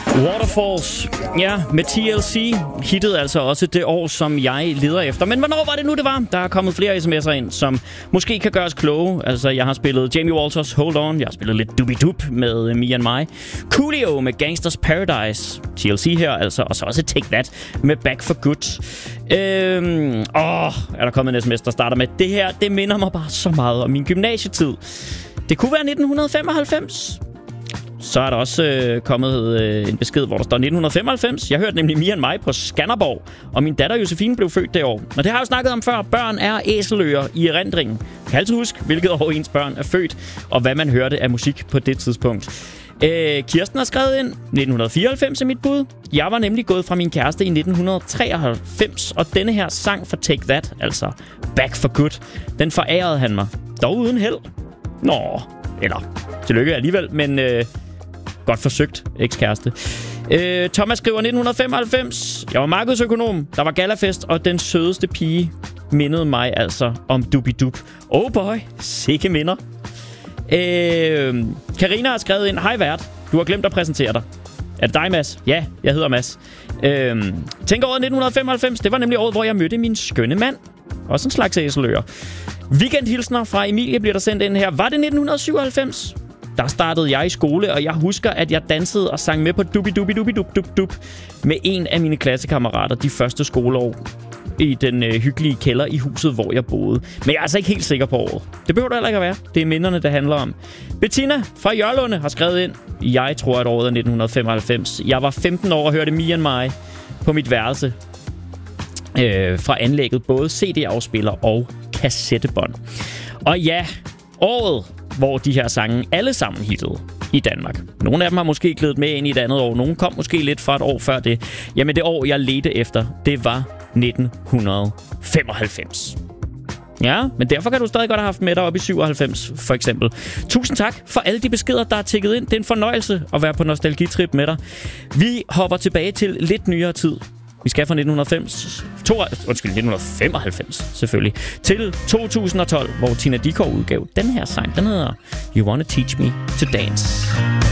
Waterfalls, ja, med TLC hittede altså også det år, som jeg leder efter. Men hvornår var det nu, det var? Der er kommet flere sms'er ind, som måske kan gøre os kloge. Altså, jeg har spillet Jamie Walters Hold On. Jeg har spillet lidt Doobie-Doop med Me and My. Coolio med Gangsters Paradise. TLC her altså. Og så også Take That med Back for Good. Er der kommet en sms, der starter med det her. Det minder mig bare så meget om min gymnasietid. Det kunne være 1995. Så er der også kommet en besked, hvor der står 1995. Jeg hørte nemlig Me and My på Skanderborg, og min datter Josefine blev født det år. Og det har jeg jo snakket om før. Børn er æseløer i erindringen. Jeg kan altid huske, hvilket år ens børn er født, og hvad man hørte af musik på det tidspunkt. Kirsten har skrevet ind, 1994 er mit bud. Jeg var nemlig gået fra min kæreste i 1993, og denne her sang for Take That, altså Back for Good, den forærede han mig. Dog uden held. Nå, eller tillykke alligevel, men godt forsøgt, ekskæreste. Thomas skriver 1995. Jeg var markedsøkonom, der var gallafest, og den sødeste pige mindede mig altså om Doobie-Doop. Oh boy, sikke minder. Karina har skrevet ind, hej vært, du har glemt at præsentere dig. Er det dig, Mads? Ja, jeg hedder Mads. Tænk året 1995, det var nemlig året, hvor jeg mødte min skønne mand. Også en slags æseløer. Weekendhilsner fra Emilie bliver der sendt ind her. Var det 1997? Der startede jeg i skole, og jeg husker, at jeg dansede og sang med på Doobie-Doobie-Doobie-Doop med en af mine klassekammerater de første skoleår i den hyggelige kælder i huset, hvor jeg boede. Men jeg er altså ikke helt sikker på året. Det behøver det heller ikke at være. Det er minderne, det handler om. Bettina fra Jørlunde har skrevet ind. Jeg tror, at året er 1995. Jeg var 15 år og hørte Me and My på mit værelse fra anlægget, både CD-afspiller og kassettebånd. Og ja, året, hvor de her sange alle sammen hittede i Danmark. Nogle af dem har måske glædet med ind i et andet år. Nogle kom måske lidt fra et år før det. Jamen det år, jeg ledte efter, det var 1995. Ja, men derfor kan du stadig godt have haft med dig op i 97, for eksempel. Tusind tak for alle de beskeder, der er tikket ind. Det er en fornøjelse at være på nostalgitrip med dig. Vi hopper tilbage til lidt nyere tid. Vi skal fra 1995 selvfølgelig, til 2012, hvor Tina Dickow udgav den her sang. Den hedder You Wanna Teach Me to Dance.